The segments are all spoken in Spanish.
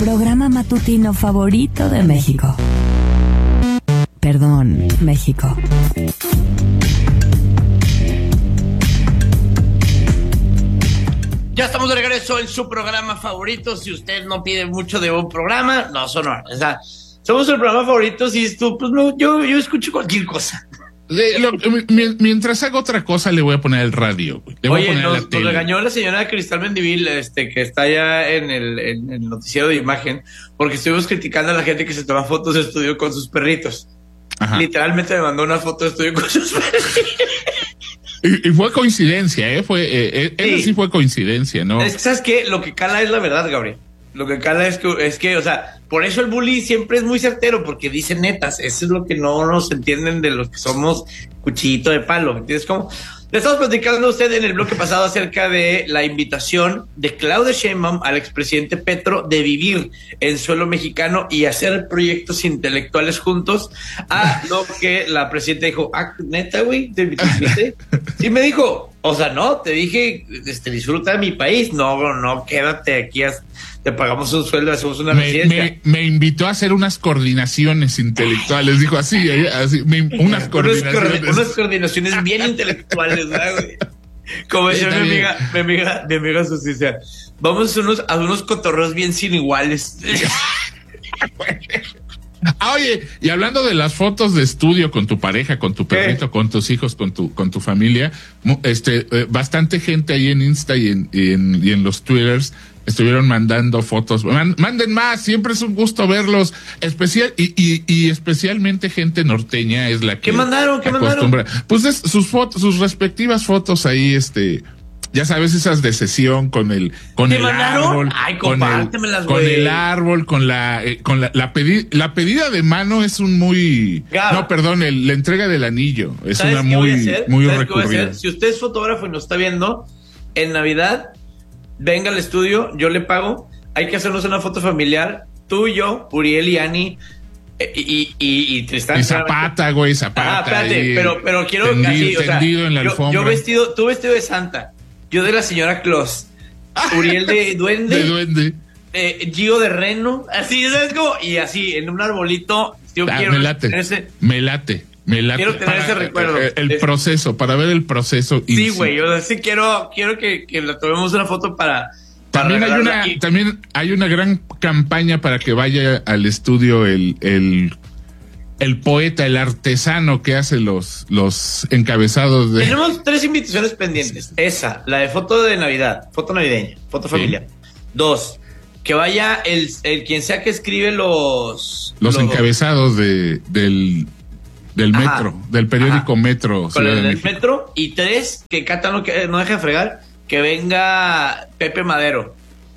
programa matutino favorito de México. Perdón, México. Ya estamos de regreso en su programa favorito. Si usted no pide mucho de un programa, no, Sonora. O sea, somos el programa favorito. Si tú, pues no, yo escucho cualquier cosa. Mientras hago otra cosa, le voy a poner el radio. Le voy a poner la tele. Nos regañó la señora Cristal Mendivil, que está allá en el noticiero de imagen, porque estuvimos criticando a la gente que se toma fotos de estudio con sus perritos. Ajá. Literalmente me mandó una foto de estudio con sus perritos. Y fue coincidencia, sí fue coincidencia, ¿no? ¿Sabes qué? Lo que cala es la verdad, Gabriel. Lo que cala es que, o sea, por eso el bully siempre es muy certero, porque dice netas. Eso es lo que no nos entienden de los que somos cuchillito de palo. ¿Entiendes cómo? Le estamos platicando a usted en el bloque pasado acerca de la invitación de Claudia Sheinbaum al expresidente Petro de vivir en suelo mexicano y hacer proyectos intelectuales juntos, a lo que la presidenta dijo, neta, güey, ¿te invitaste? Sí me dijo, o sea, no, te dije, disfruta de mi país, no, quédate aquí, te pagamos un sueldo, hacemos una residencia. Me invitó a hacer unas coordenaciones intelectuales, dijo así, unas coordinaciones bien intelectuales, ¿verdad, güey? Como decía mi amiga Sucia, vamos a unos cotorreos bien sin iguales. Oye, y hablando de las fotos de estudio con tu pareja, con tu perrito, con tus hijos, con tu familia, bastante gente ahí en Insta y en los Twitters estuvieron mandando fotos. Manden más, siempre es un gusto verlos. Y especialmente gente norteña es la que ¿Qué mandaron? Pues sus respectivas fotos ahí, ya sabes, esas de sesión con el árbol. Ay, compártemelas, güey. Con el árbol, con la pedida de mano es un muy... Gab. No, perdón, la entrega del anillo es una muy recurrida. Si usted es fotógrafo y nos está viendo, en Navidad, venga al estudio, yo le pago. Hay que hacernos una foto familiar, tú y yo, Uriel y Ani, y Tristán. Y Zapata, güey, Zapata. Espérate, pero quiero tendido en la alfombra. Tú vestido de Santa. Yo de la señora Claus, Uriel de Duende, Gio de Reno, así, ¿sabes cómo? Y así, en un arbolito, yo quiero... Me late. Quiero tener ese recuerdo. El proceso, para ver el proceso. Sí, güey, yo sí quiero que le tomemos una foto para también hay una gran campaña para que vaya al estudio el poeta, el artesano que hace los encabezados de... Tenemos 3 invitaciones pendientes. Esa, la de foto de Navidad, foto navideña, foto familiar. 2, que vaya el quien sea que escribe los encabezados del Metro, del periódico Metro. Con el Metro. Y 3, que Cata no deje de fregar, que venga Pepe Madero.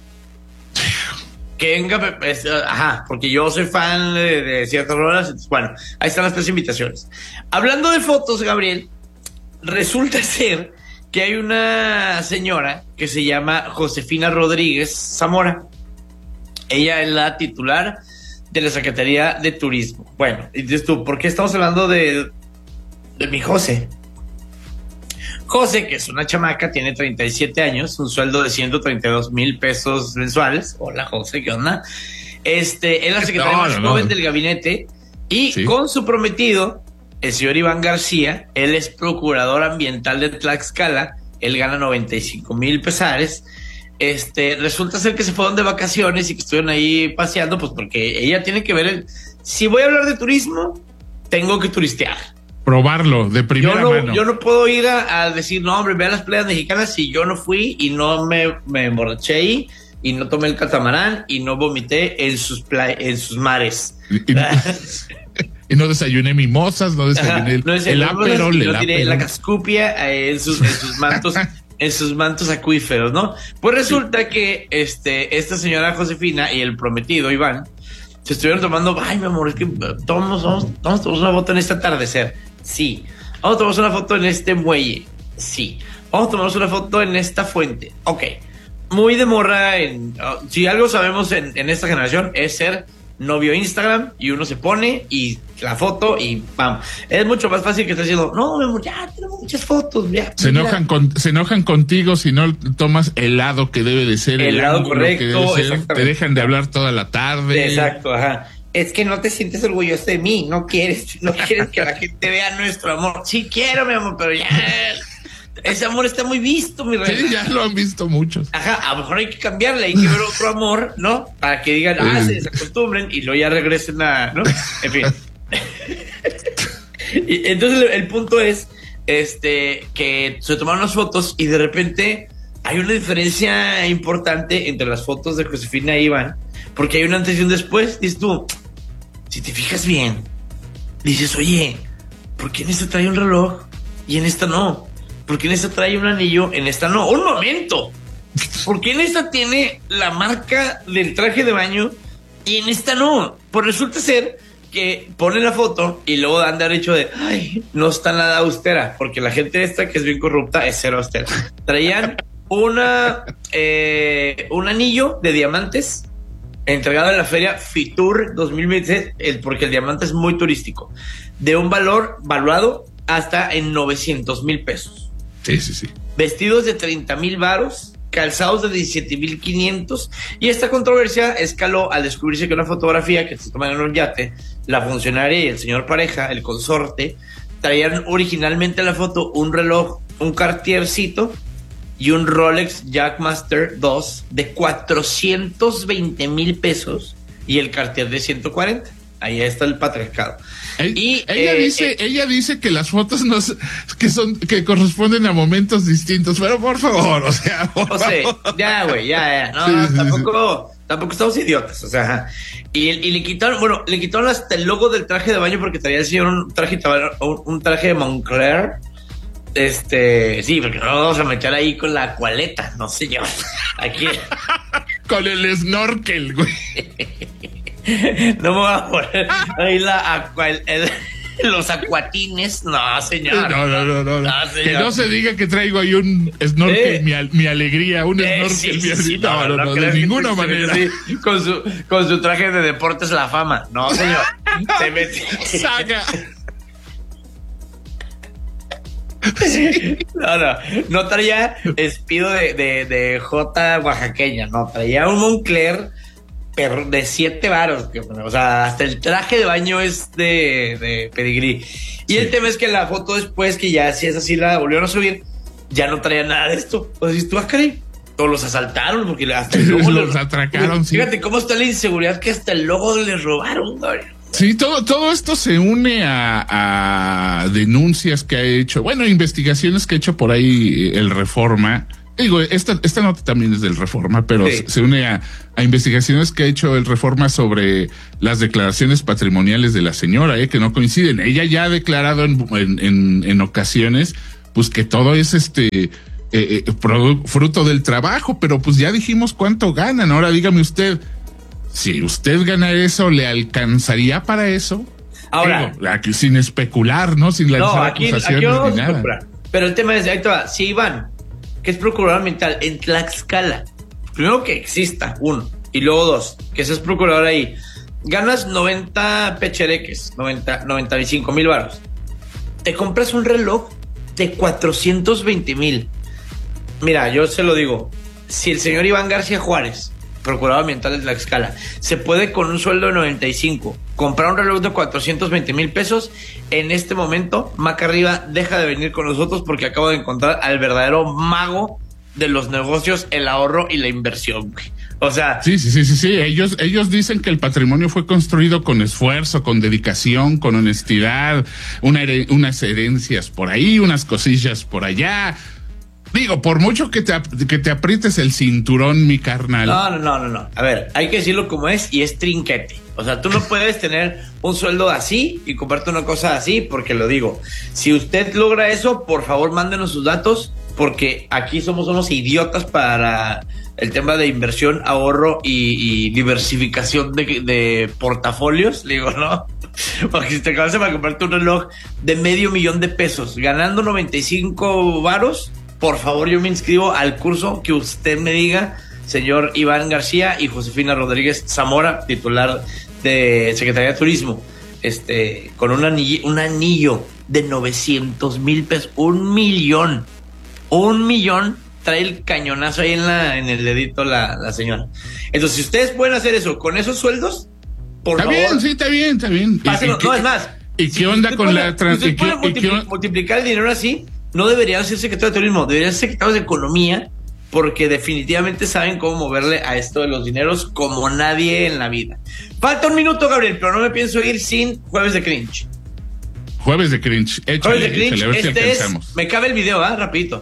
Que venga, porque yo soy fan de ciertas rolas. Entonces, bueno, ahí están las 3 invitaciones. Hablando de fotos, Gabriel, resulta ser que hay una señora que se llama Josefina Rodríguez Zamora. Ella es la titular de la Secretaría de Turismo. Bueno, y dices tú, ¿por qué estamos hablando de mi José? José, que es una chamaca, tiene 37 años, un sueldo de 132,000 pesos mensuales. Hola, José, ¿qué onda? Es la secretaria más joven del gabinete y con su prometido, el señor Iván García, él es procurador ambiental de Tlaxcala, él gana 95,000 pesares. Resulta ser que se fueron de vacaciones y que estuvieron ahí paseando, pues porque ella tiene que ver si voy a hablar de turismo, tengo que turistear. Probarlo de primera mano. Yo no puedo ir a decir, no, hombre, ve a las playas mexicanas si yo no fui y no me emborraché ahí y no tomé el catamarán y no vomité en sus mares. Y no desayuné mimosas, no desayuné el Aperol, no tiré la cascupia en sus mantos. En sus mantos acuíferos, ¿no? Pues resulta que esta señora Josefina y el prometido Iván se estuvieron tomando, ay, mi amor, es que vamos a tomar una foto en este atardecer. Sí. Vamos a tomar una foto en este muelle. Sí. Vamos a tomar una foto en esta fuente. Ok. Muy de morra si algo sabemos en esta generación es ser novio Instagram, y uno se pone y la foto y ¡pam! Es mucho más fácil que estar diciendo, no, mi amor, ya tenemos muchas fotos, ya. Se enojan contigo si no tomas el lado que debe de ser, el lado correcto, te dejan de hablar toda la tarde. Exacto, ajá. Es que no te sientes orgulloso de mí, no quieres que la gente vea nuestro amor. Sí quiero, mi amor, pero ya ese amor está muy visto, mi reina. Sí, ya lo han visto muchos. Ajá, a lo mejor hay que cambiarle, hay que ver otro amor, ¿no? Para que digan, se desacostumbren y luego ya regresen a, ¿no? En fin. Y entonces el punto es que se tomaron las fotos y de repente hay una diferencia importante entre las fotos de Josefina e Iván, porque hay un antes y un después. Dices tú, si te fijas bien, dices, oye, ¿por qué en esta trae un reloj y en esta no? ¿Por qué en esta trae un anillo, en esta no? ¡Un momento! ¿Por qué en esta tiene la marca del traje de baño y en esta no? Pues resulta ser que ponen la foto y luego dan de hecho de, ay, no está nada austera, porque la gente esta que es bien corrupta es cero austera. Traían un anillo de diamantes entregado en la feria Fitur 2026, porque el diamante es muy turístico, de un valor valuado hasta en 900,000 pesos. Sí. Vestidos de 30,000 varos, calzados de 17,500, y esta controversia escaló al descubrirse que una fotografía que se toma en un yate, la funcionaria y el señor pareja, el consorte, traían originalmente en la foto un reloj, un Cartiercito y un Rolex Jackmaster 2 de 420,000 pesos y el Cartier de 140. Ahí está el patriarcado. Ella dice que las fotos que corresponden a momentos distintos, pero por favor, o sea, ya, güey, ya. No, tampoco estamos idiotas, o sea. Y le quitaron hasta el logo del traje de baño porque traía el señor un traje de Moncler. Sí, porque no vamos a meter ahí con la acualeta, no señor. Aquí. Con el snorkel, güey. No me voy a poner ahí los acuatines. No, señor. No, señor. Que no se diga que traigo ahí un snorkel, mi alegría, un snorkel, mi alegría. No, de ninguna manera. Sí, con su traje de deportes la fama. No, señor. Se mete. Saga. No traía espido de J oaxaqueña, no, traía un Moncler pero de 7 varos, o sea, hasta el traje de baño es de pedigrí. Y el tema es que la foto después, que ya si es así la volvieron a subir, ya no traía nada de esto. O sea, tú, caray, todos los asaltaron, porque hasta el logo los atracaron. Fíjate cómo está la inseguridad, que hasta el logo les robaron, güey. Sí, todo esto se une a denuncias que ha hecho, investigaciones que ha hecho por ahí el Reforma. Digo, esta nota también es del Reforma, pero sí, se une a investigaciones que ha hecho el Reforma sobre las declaraciones patrimoniales de la señora, que no coinciden. Ella ya ha declarado en ocasiones, pues, que todo es fruto del trabajo, pero pues ya dijimos cuánto ganan. Ahora dígame usted, si usted gana eso, ¿le alcanzaría para eso? Ahora, aquí, sin especular, ¿no? Sin lanzar acusaciones ni nada. Pero el tema es, ahí te va, si Iván, que es procurador ambiental en Tlaxcala, primero que exista, 1, y luego 2, que seas procurador ahí, ganas 90 pechereques, 95,000 varos, te compras un reloj de 420,000. Mira, yo se lo digo, si el señor Iván García Juárez, procurador ambiental de Tlaxcala, se puede con un sueldo de 95 comprar un reloj de 420,000 pesos, en este momento Maca Arriba deja de venir con nosotros, porque acabo de encontrar al verdadero mago de los negocios, el ahorro y la inversión, güey. O sea, sí. Ellos dicen que el patrimonio fue construido con esfuerzo, con dedicación, con honestidad, unas herencias por ahí, unas cosillas por allá. Digo, por mucho que te aprietes el cinturón, mi carnal. No. A ver, hay que decirlo como es, y es trinquete. O sea, tú no puedes tener un sueldo así y comprarte una cosa así, porque lo digo. Si usted logra eso, por favor, mándenos sus datos, porque aquí somos unos idiotas para el tema de inversión, ahorro y diversificación de portafolios. Digo, ¿no? Porque si te acabas de comprarte un reloj de $500,000 de pesos, ganando 95 varos, por favor, yo me inscribo al curso que usted me diga, señor Iván García y Josefina Rodríguez Zamora, titular Secretaría de Turismo, con un anillo de 900,000 pesos, 1,000,000, 1,000,000, trae el cañonazo ahí en el dedito la señora. Entonces, si ustedes pueden hacer eso con esos sueldos, por favor. Bien, sí, está bien. Pásenlo. No, es más. ¿Y qué onda con la transición? Multiplicar el dinero así, no deberían ser secretarios de turismo, deberían ser secretarios de economía, porque definitivamente saben cómo moverle a esto de los dineros como nadie en la vida. Falta un minuto, Gabriel, pero no me pienso ir sin Jueves de Cringe. Jueves de Cringe, échale, a ver si alcanzamos. Me cabe el video, rapidito.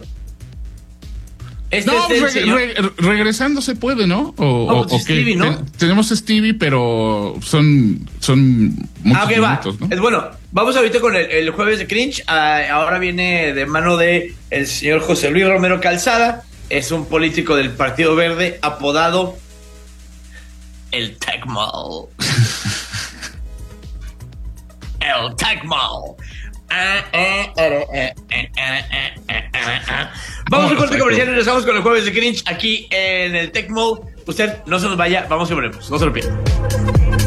Regresando se puede, ¿no? O Stevie, ¿no? Tenemos Stevie, pero son muchos minutos, ¿no? Es bueno. Vamos ahorita con el Jueves de Cringe. Ahora viene de mano de el señor José Luis Romero Calzada. Es un político del Partido Verde apodado el Tecmo. El Tecmo. Vamos a corte comercial y regresamos con el Jueves de Cringe aquí en el Tecmo. Usted no se nos vaya, vamos y volvemos, no se lo pierdan.